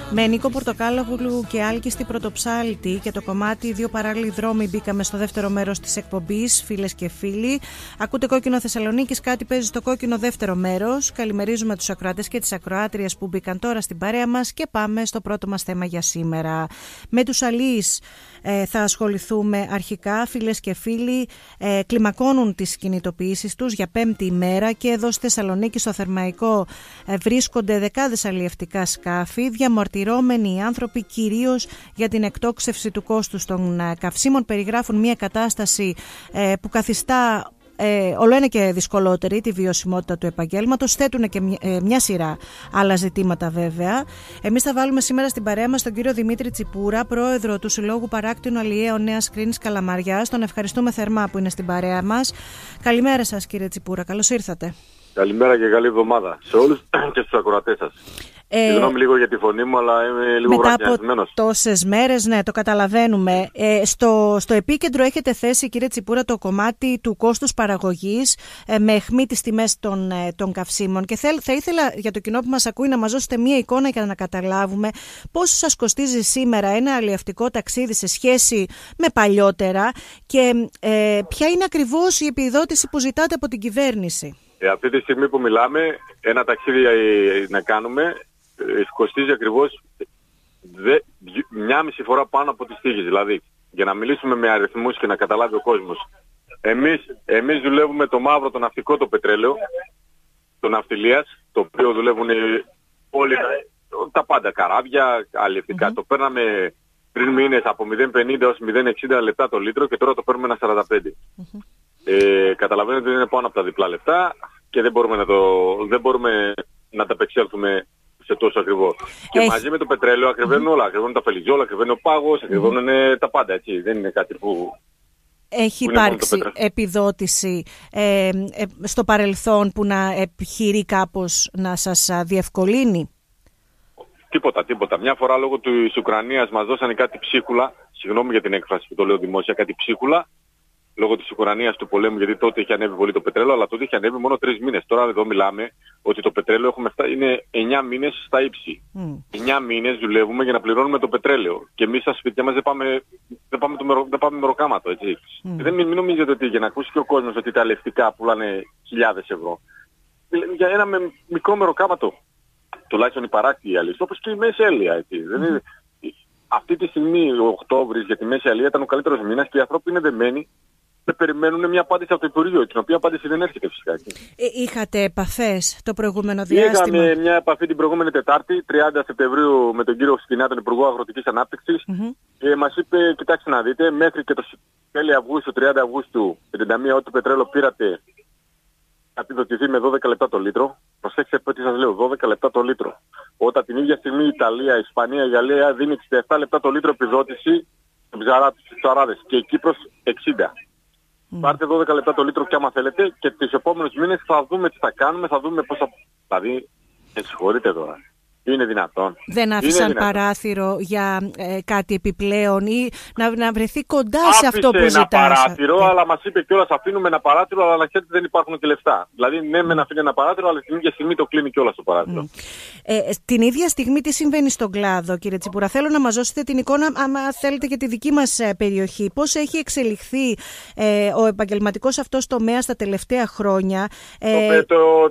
Με Νίκο Πορτοκάλογλου και Άλκη στη Πρωτοψάλτη και το κομμάτι Δύο παράλληλοι δρόμοι μπήκαμε στο δεύτερο μέρος της εκπομπής, φίλες και φίλοι. Ακούτε Κόκκινο Θεσσαλονίκης, κάτι παίζει στο κόκκινο δεύτερο μέρος. Καλημερίζουμε τους ακροατές και τις ακροάτριες που μπήκαν τώρα στην παρέα μας και πάμε στο πρώτο μας θέμα για σήμερα. Με τους αλείς θα ασχοληθούμε αρχικά, φίλες και φίλοι. Κλιμακώνουν τις κινητοποιήσεις τους για πέμπτη ημέρα και εδώ στη Θεσσαλονίκη στο Θερμαϊκό βρίσκονται δεκάδες αλλιευτικά σκάφη, διαμαρτυρόμενοι οι άνθρωποι κυρίως για την εκτόξευση του κόστους των καυσίμων. Περιγράφουν μια κατάσταση που καθιστά όλο ένα και δυσκολότερη τη βιωσιμότητα του επαγγέλματος. Θέτουν και μια σειρά άλλα ζητήματα βέβαια. Εμείς θα βάλουμε σήμερα στην παρέα μας τον κύριο Δημήτρη Τσιπούρα, πρόεδρο του Συλλόγου Παράκτιων Αλλιέων Νέας Κρίνης Καλαμαριάς. Τον ευχαριστούμε θερμά που είναι στην παρέα μας. Καλημέρα σας κύριε Τσιπούρα, καλώς ήρθατε. Καλημέρα και καλή εβδομάδα σε όλους και στους ακροατές σας. Συγγνώμη λίγο για τη φωνή μου, αλλά είμαι λίγο βραδιασμένος. Μετά από τόσες μέρες, ναι, το καταλαβαίνουμε. Στο επίκεντρο έχετε θέσει, κύριε Τσιπούρα, το κομμάτι του κόστους παραγωγής με αιχμή τις τιμές των καυσίμων. Και θα ήθελα για το κοινό που μας ακούει να μας δώσετε μία εικόνα για να καταλάβουμε πόσο σας κοστίζει σήμερα ένα αλλιευτικό ταξίδι σε σχέση με παλιότερα και ποια είναι ακριβώς η επιδότηση που ζητάτε από την κυβέρνηση. Αυτή τη στιγμή που μιλάμε, ένα ταξίδι να κάνουμε κοστίζει ακριβώς 1,5 φορά πάνω από τις τύχες. Δηλαδή, για να μιλήσουμε με αριθμούς και να καταλάβει ο κόσμος, εμείς δουλεύουμε το μαύρο, το ναυτικό, το πετρέλαιο, το ναυτιλίας, το οποίο δουλεύουν όλοι τα πάντα, καράβια, αλλιευτικά. Το παίρναμε πριν μήνες από 0,50 έως 0,60 λεπτά το λίτρο και τώρα το παίρνουμε ένα 45. Καταλαβαίνετε ότι είναι πάνω από τα διπλά λεπτά και δεν μπορούμε να τα απεξέλθουμε σε τόσο ακριβό. Και μαζί με το πετρέλαιο ακριβένουν όλα. Ακριβένουν τα φελιζόλα, ακριβένει ο πάγος, ακριβένουν τα πάντα. Έτσι. Δεν είναι κάτι που... Έχει υπάρξει επιδότηση στο παρελθόν που να επιχειρεί κάπως να σας διευκολύνει? Τίποτα. Μια φορά λόγω της Ουκρανίας μας δώσανε κάτι ψίχουλα. Συγγνώμη για την έκφραση που το λέω δημόσια, κάτι ψίχουλα. Λόγω της Ουκρανίας, του πολέμου, γιατί τότε είχε ανέβει πολύ το πετρέλαιο, αλλά τότε είχε ανέβει μόνο 3 μήνες. Τώρα εδώ μιλάμε ότι το πετρέλαιο είναι 9 μήνες στα ύψη. 9 μήνες δουλεύουμε για να πληρώνουμε το πετρέλαιο. Και εμείς στα σπίτια μας δεν πάμε μεροκάματο, έτσι. Μην νομίζετε ότι για να ακούσει και ο κόσμος ότι τα αλλιευτικά πουλάνε χιλιάδες ευρώ. Για ένα μικρό μεροκάματο, τουλάχιστον οι παράκτιοι αλλιείς, όπως και η Μέση Αλία, έτσι. Αυτή τη στιγμή ο Οκτώβρης για τη Μέση Αλία ήταν ο καλύτερος μήνας και οι άνθρωποι είναι δεμένοι και περιμένουν μια απάντηση από το Υπουργείο, την οποία απάντηση δεν έρχεται φυσικά. Είχατε επαφές το προηγούμενο διάστημα? Είχαμε μια επαφή την προηγούμενη Τετάρτη, 30 Σεπτεμβρίου, με τον κύριο Σκινά, τον Υπουργό Αγροτικής Ανάπτυξης. Και μας είπε, κοιτάξτε να δείτε, μέχρι και το τέλη Αυγούστου, 30 Αυγούστου, 31 ό,τι πετρέλαιο πήρατε, θα επιδοτηθεί με 12 λεπτά το λίτρο. Προσέξτε τι σας λέω, 12 λεπτά το λίτρο. Όταν την ίδια στιγμή η Ιταλία, η Ισπανία, η Γαλλία δίνει 67 λεπτά το λίτρο επιδότηση στους ψαράδες και η Κύπρος 60. Πάρτε 12 λεπτά το λίτρο και άμα θέλετε και τις επόμενους μήνες θα δούμε τι θα κάνουμε, θα δούμε πώς θα... Δηλαδή, συγχωρείτε τώρα. Είναι δυνατόν? Δεν άφησαν παράθυρο για κάτι επιπλέον ή να βρεθεί κοντά σε αυτό που ζητάσατε? Άφησε ένα παράθυρο, αλλά μας είπε κιόλας αφήνουμε ένα παράθυρο, αλλά να ξέρετε δεν υπάρχουν και λεφτά. Δηλαδή ναι, μεν αφήνει ένα παράθυρο, αλλά την ίδια στιγμή το κλείνει κιόλας το παράθυρο. Την ίδια στιγμή τι συμβαίνει στον κλάδο, κύριε Τσιπούρα? Θέλω να μας δώσετε την εικόνα, άμα θέλετε, και τη δική μας περιοχή. Πώς έχει εξελιχθεί ο επαγγελματικός αυτός τομέας τα τελευταία χρόνια?